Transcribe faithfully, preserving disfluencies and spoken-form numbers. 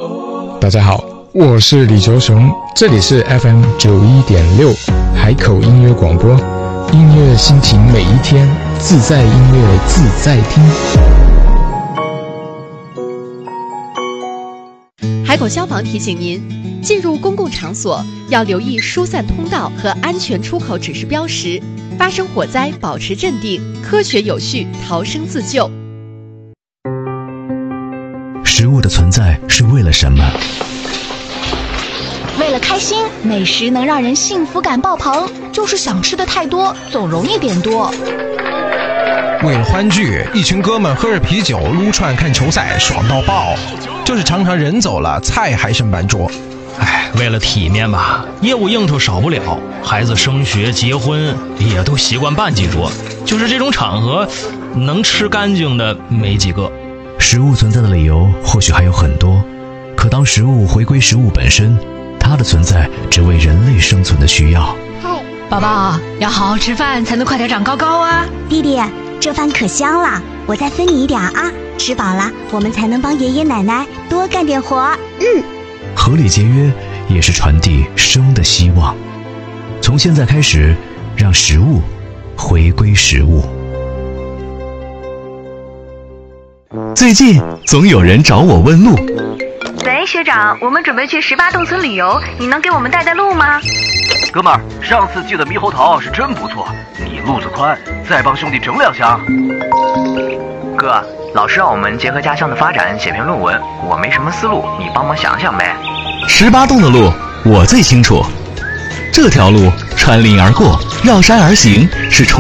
大家好，我是李球雄，这里是 F M 九一点六海口音乐广播，音乐心情每一天，自在音乐自在听。 海口消防提醒您，进入公共场所要留意疏散通道和安全出口指示标识，发生火灾保持镇定，科学有序逃生自救。 食物的存在是为了什么？ 为了开心，美食能让人幸福感爆棚，就是想吃的太多，总容易点多。 为了欢聚，一群哥们喝着啤酒撸串看球赛，爽到爆。就是常常人走了，菜还剩半桌。 哎，为了体面吧，业务应酬少不了，孩子升学结婚也都习惯办几桌。就是这种场合，能吃干净的没几个。 食物存在的理由或许还有很多，可当食物回归食物本身，它的存在只为人类生存的需要。 宝宝，要好好吃饭才能快点长高高啊！ 弟弟，这饭可香了，我再分你一点啊！吃饱了，我们才能帮爷爷奶奶多干点活。嗯， 合理节约也是传递生的希望。从现在开始，让食物回归食物。最近总有人找我问路。 喂，学长，我们准备去十八洞村旅游，你能给我们带带路吗？ 哥们儿，上次寄的猕猴桃是真不错，你路子宽，再帮兄弟整两箱。 哥，老师让我们结合家乡的发展写篇论文，我没什么思路，你帮忙想想呗。 十八洞的路我最清楚，这条路穿林而过，绕山而行，是充